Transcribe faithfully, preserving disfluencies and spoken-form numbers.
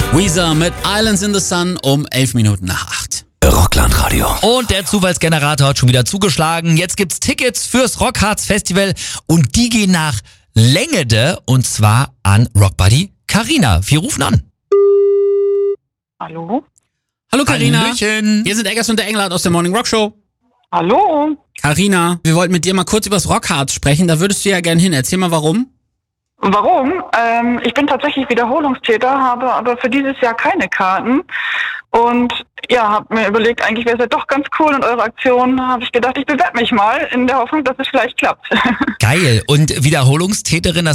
Weezer mit Islands in the Sun um elf Minuten nach acht. Rockland-Radio. Und der Zufallsgenerator hat schon wieder zugeschlagen. Jetzt gibt's Tickets fürs Rockharz Festival und die gehen nach Längede und zwar an Rockbuddy Carina. Wir rufen an. Hallo? Hallo Carina. Hallöchen. Hier sind Eggers und der Engelhardt aus der Morning Rock Show. Hallo? Carina, wir wollten mit dir mal kurz übers Rockharz sprechen. Da würdest du ja gern hin. Erzähl mal warum. Warum? Ähm, ich bin tatsächlich Wiederholungstäter, habe aber für dieses Jahr keine Karten. Und ja, habe mir überlegt, eigentlich wäre es ja doch ganz cool und eure Aktion, habe ich gedacht, ich bewerbe mich mal in der Hoffnung, dass es vielleicht klappt. Geil. Und Wiederholungstäterin,